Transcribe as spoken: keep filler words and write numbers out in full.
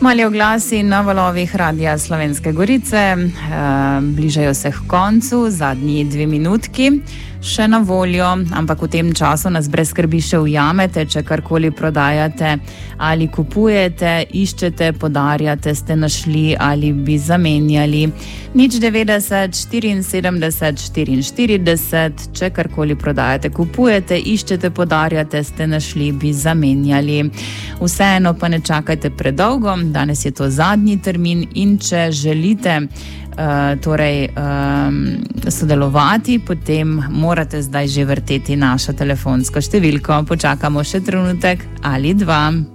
Mali oglasi na valovih Radia Slovenske Gorice, e, bližajo se k koncu, zadnji dve minutki še na voljo, ampak v tem času nas brez skrbi še ujamete, če karkoli prodajate ali kupujete, iščete, podarjate, ste našli ali bi zamenjali. Nič devetdeset, štiriinsedemdeset, štiriinštirideset, če karkoli prodajate, kupujete, iščete, podarjate, ste našli, bi zamenjali. Vseeno pa ne čakajte predolgo, danes je to zadnji termin in če želite Uh, torej um, sodelovati, potem morate zdaj že vrteti našo telefonsko številko. Počakamo še trenutek ali dva.